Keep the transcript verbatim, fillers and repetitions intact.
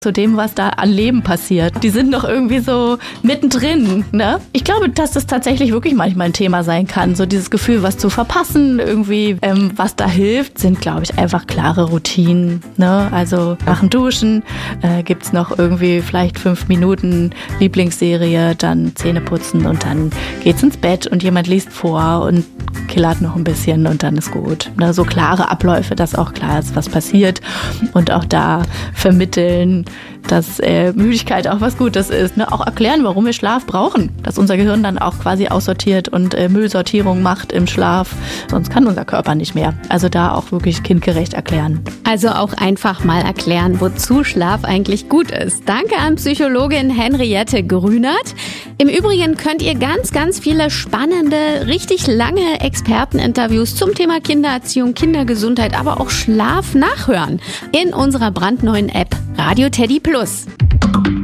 zu dem, was da an Leben passiert. Die sind noch irgendwie so mittendrin, ne? Ich glaube, dass das tatsächlich wirklich manchmal ein Thema sein kann. So dieses Gefühl, was zu verpassen, irgendwie, ähm, was da hilft, sind, glaube ich, einfach klare Routinen, ne? Also nach dem Duschen äh, gibt's noch irgendwie vielleicht fünf Minuten Lieblingsserie, dann Zähne putzen und dann geht's ins Bett und jemand liest vor und killert noch ein bisschen und dann ist gut. Ne? So klare Abläufe, dass auch klar ist, was passiert und auch da vermitteln, dass äh, Müdigkeit auch was Gutes ist. Ne? Auch erklären, warum wir Schlaf brauchen. Dass unser Gehirn dann auch quasi aussortiert und äh, Müllsortierung macht im Schlaf. Sonst kann unser Körper nicht mehr. Also da auch wirklich kindgerecht erklären. Also auch einfach mal erklären, wozu Schlaf eigentlich gut ist. Danke an Psychologin Henriette Grünert. Im Übrigen könnt ihr ganz, ganz viele spannende, richtig lange Experteninterviews zum Thema Kindererziehung, Kindergesundheit, aber auch Schlaf nachhören in unserer brandneuen App Radio Teddy Plus.